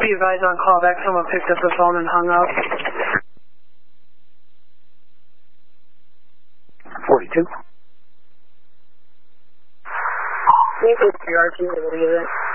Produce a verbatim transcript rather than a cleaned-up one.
Be advised on callback, someone picked up the phone and hung up. forty-two. Can you put your R T, what is it?